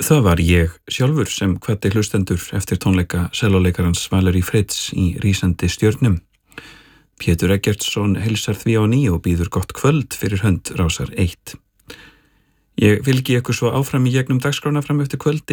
Það var ég sjálfur sem hvatti hlustendur eftir tónleika sellóleikarans Valerie Fritz í rísandi stjörnum. Pétur Eggertsson heilsar því á ný og býður gott kvöld fyrir hönd Rásar 1. Ég fylgi ykkur svo áfram í gegnum dagskrána fram eftir kvöldi